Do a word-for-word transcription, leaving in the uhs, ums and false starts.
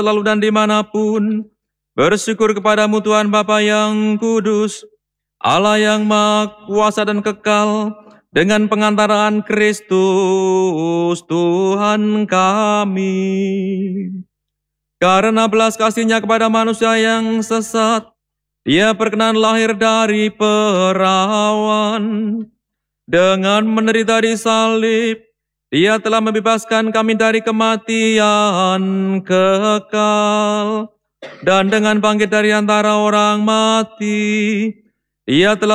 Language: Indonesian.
selalu dan dimanapun. Bersyukur kepadamu Tuhan Bapa yang kudus, Allah yang maha kuasa dan kekal, dengan pengantaraan Kristus Tuhan kami. Karena belas kasih-Nya kepada manusia yang sesat, Dia berkenan lahir dari perawan. Dengan menderita di salib, Dia telah membebaskan kami dari kematian kekal. Dan dengan bangkit dari antara orang mati, Dia telah